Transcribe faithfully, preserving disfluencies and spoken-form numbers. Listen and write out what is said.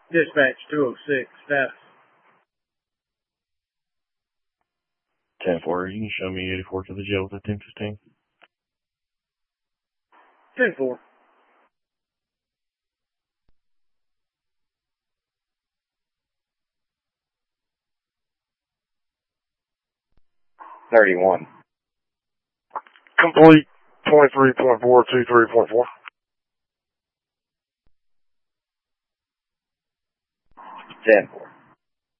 Dispatch two oh six, status. ten four, you can show me eighty-four to the jail with a ten fifteen. ten four. thirty-one. Complete twenty-three point four two three point four. ten four.